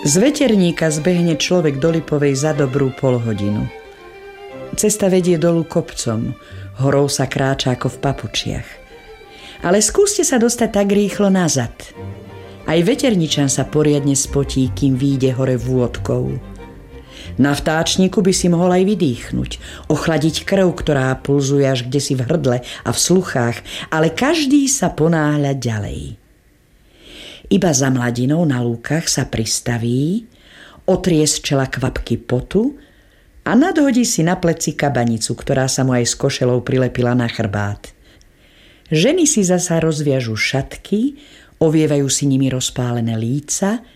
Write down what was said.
Z veterníka zbehne človek do Lipovej za dobrú polhodinu. Cesta vedie dolu kopcom, horou sa kráča ako v papučiach. Ale skúste sa dostať tak rýchlo nazad. Aj veterničan sa poriadne spotí, kým vyjde hore vôdkou. Na vtáčniku by si mohol aj vydýchnuť, ochladiť krv, ktorá pulzuje až kdesi v hrdle a v sluchách, ale každý sa ponáhľa ďalej. Iba za mladinou na lúkach sa pristaví, otrie z čela kvapky potu a nadhodí si na pleci kabanicu, ktorá sa mu aj s košelou prilepila na chrbát. Ženy si zasa rozviažu šatky, ovievajú si nimi rozpálené líca